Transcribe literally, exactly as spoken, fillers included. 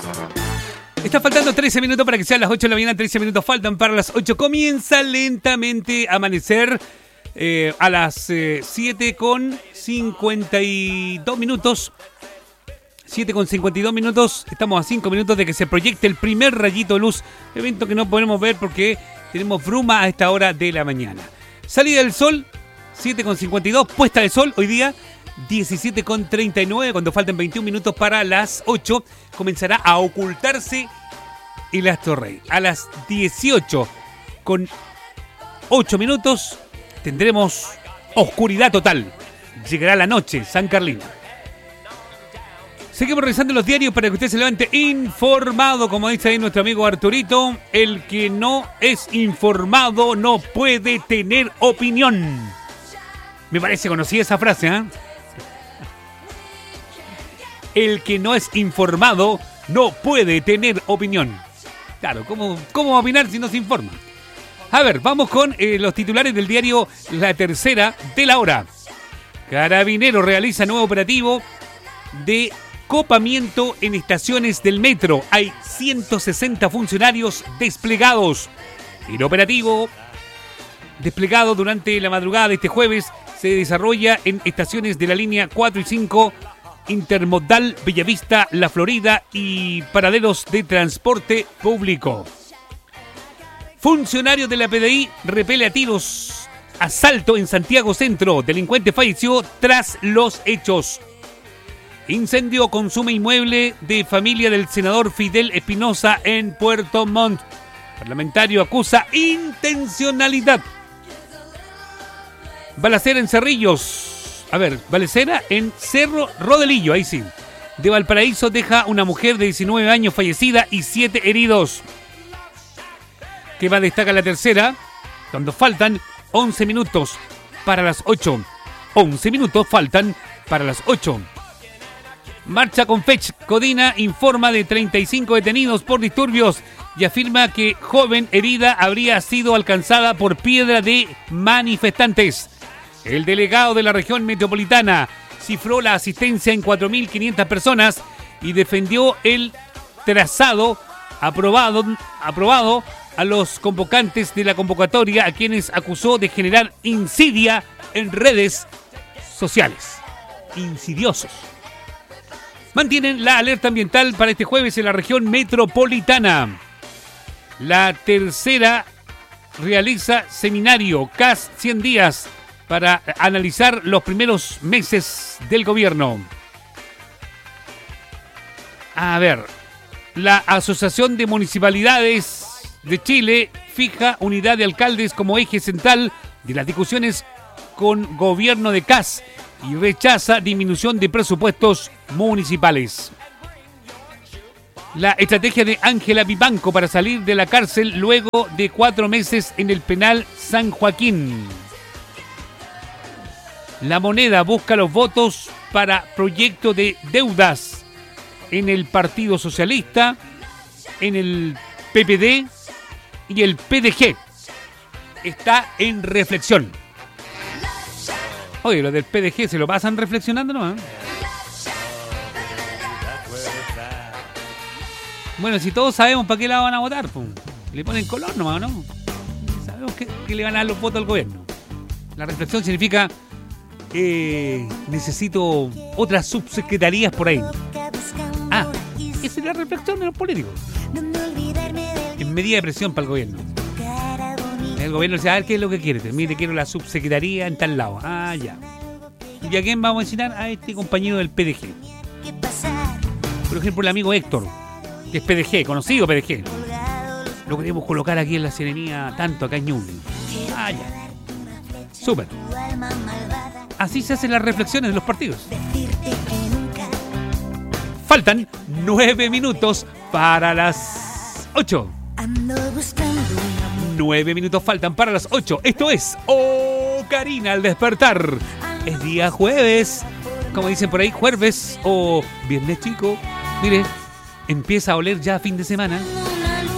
Está faltando trece minutos para que sean las ocho de la mañana. trece minutos faltan para las ocho. Comienza lentamente a amanecer eh, a las eh, siete con cincuenta y dos minutos. siete con cincuenta y dos minutos. Estamos a cinco minutos de que se proyecte el primer rayito de luz. Evento que no podemos ver porque tenemos bruma a esta hora de la mañana. Salida del sol, siete con cincuenta y dos. Puesta de sol hoy día, diecisiete con treinta y nueve. Cuando faltan veintiún minutos para las ocho, comenzará a ocultarse el astro rey. A las dieciocho con ocho minutos tendremos oscuridad total. Llegará la noche, San Carlino. Seguimos revisando los diarios para que usted se levante informado, como dice ahí nuestro amigo Arturito. El que no es informado no puede tener opinión. Me parece conocida esa frase, ¿eh? El que no es informado no puede tener opinión. Claro, ¿cómo, cómo opinar si no se informa? A ver, vamos con eh, los titulares del diario La Tercera de la Hora. Carabineros realiza nuevo operativo de copamiento en estaciones del metro. Hay ciento sesenta funcionarios desplegados. El operativo desplegado durante la madrugada de este jueves se desarrolla en estaciones de la línea cuatro y cinco, Intermodal, Bellavista, La Florida y paraderos de transporte público. Funcionario de la P D I repele a tiros asalto en Santiago Centro. Delincuente falleció tras los hechos. Incendio consume inmueble de familia del senador Fidel Espinosa en Puerto Montt. Parlamentario acusa intencionalidad. Balacera en Cerrillos. A ver, balacera en Cerro Rodelillo, ahí sí. De Valparaíso deja una mujer de diecinueve años fallecida y siete heridos. ¿Qué más destaca La Tercera? Cuando faltan once minutos para las ocho. once minutos faltan para las ocho. Marcha con Fech. Codina informa de treinta y cinco detenidos por disturbios y afirma que joven herida habría sido alcanzada por piedra de manifestantes. El delegado de la región metropolitana cifró la asistencia en cuatro mil quinientas personas y defendió el trazado aprobado, aprobado a los convocantes de la convocatoria, a quienes acusó de generar insidia en redes sociales. Insidiosos. Mantienen la alerta ambiental para este jueves en la región metropolitana. La Tercera realiza seminario C A S cien días para analizar los primeros meses del gobierno. A ver, la Asociación de Municipalidades de Chile fija unidad de alcaldes como eje central de las discusiones con gobierno de C A S y rechaza disminución de presupuestos municipales. La estrategia de Ángela Vivanco para salir de la cárcel luego de cuatro meses en el penal San Joaquín. La Moneda busca los votos para proyecto de deudas en el Partido Socialista, en el P P D y el P D G. Está en reflexión. Oye, los del P D G se lo pasan reflexionando, ¿no? Bueno, si todos sabemos para qué lado van a votar, pues, le ponen color nomás, ¿no? Sabemos que, que le van a dar los votos al gobierno. La reflexión significa eh, necesito otras subsecretarías por ahí. Ah, esa es la reflexión de los políticos. En medida de presión para el gobierno. El gobierno dice, a ver qué es lo que quiere. Mire, quiero la subsecretaría en tal lado. Ah, ya. ¿Y a quién vamos a enseñar? A este compañero del P D G. Por ejemplo, el amigo Héctor, que es P D G, conocido P D G. Lo queremos colocar aquí en la Serenia, tanto acá en Ñuble. Ah, ya. Súper. Así se hacen las reflexiones de los partidos. Faltan nueve minutos para las ocho. Nueve minutos faltan para las ocho. Esto es Oh Karina al despertar. Es día jueves. Como dicen por ahí, jueves o viernes chico. Mire, empieza a oler ya fin de semana.